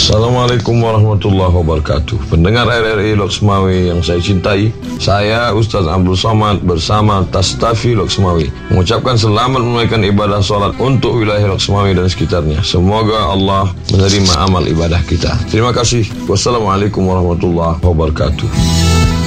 Assalamualaikum warahmatullahi wabarakatuh. Pendengar RRI Loksmawi yang saya cintai, saya Ustaz Abdul Somad bersama Tastafi Loksmawi mengucapkan selamat menunaikan ibadah salat untuk wilayah Loksmawi dan sekitarnya. Semoga Allah menerima amal ibadah kita. Terima kasih. Wassalamualaikum warahmatullahi wabarakatuh.